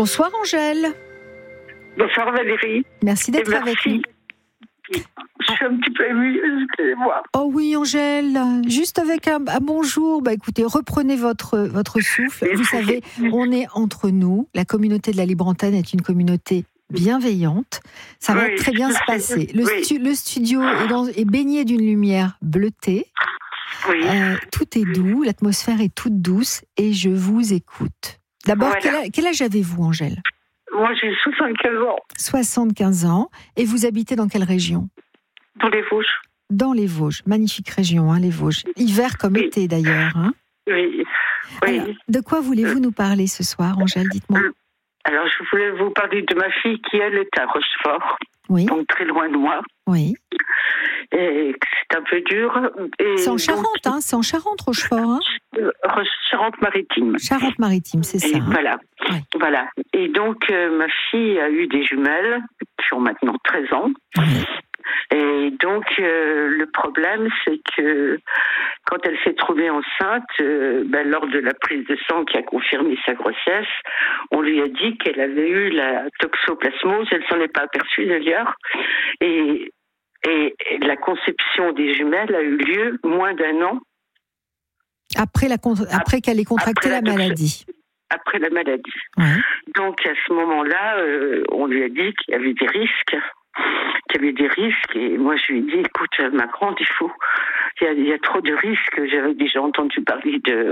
Bonsoir Angèle. Bonsoir Valérie. Merci d'être avec nous. Je suis un petit peu émue, excusez-moi. Oh oui Angèle, juste avec un bonjour. Écoutez, reprenez votre souffle. Vous savez, on est entre nous. La communauté de la Libre Antenne est une communauté bienveillante. Ça va très bien se passer. Le studio est baigné d'une lumière bleutée. Oui. Tout est doux, l'atmosphère est toute douce et je vous écoute. D'abord, voilà. Quel âge avez-vous, Angèle ? Moi, j'ai 75 ans. 75 ans. Et vous habitez dans quelle région ? Dans les Vosges. Dans les Vosges. Magnifique région, les Vosges. Hiver comme été, d'ailleurs. Oui. Alors, de quoi voulez-vous nous parler ce soir, Angèle ? Dites-moi. Alors, je voulais vous parler de ma fille qui, elle, est à Rochefort. Oui. Donc, très loin de moi. Oui. Et c'est un peu dur. Et c'est en Charente, donc, c'est en Charente, Rochefort. Charente-Maritime. Charente-Maritime, c'est ça. Voilà. Oui. Voilà. Et donc, ma fille a eu des jumelles qui ont maintenant 13 ans. Oui. Et donc, le problème, c'est que quand elle s'est trouvée enceinte, lors de la prise de sang qui a confirmé sa grossesse, on lui a dit qu'elle avait eu la toxoplasmose. Elle s'en est pas aperçue d'ailleurs. Et la conception des jumelles a eu lieu moins d'1 an. Après qu'elle ait contracté la maladie. Après la maladie. Ouais. Donc, à ce moment-là, on lui a dit qu'il y avait des risques. Et moi, je lui ai dit, écoute, ma grande, il y a trop de risques. J'avais déjà entendu parler de